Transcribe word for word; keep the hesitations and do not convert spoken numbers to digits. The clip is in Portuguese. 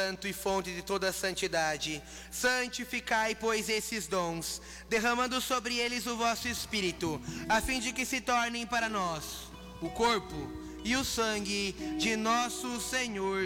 santo e fonte de toda santidade, santificai, pois, esses dons, derramando sobre eles o vosso Espírito, a fim de que se tornem para nós o corpo e o sangue de nosso Senhor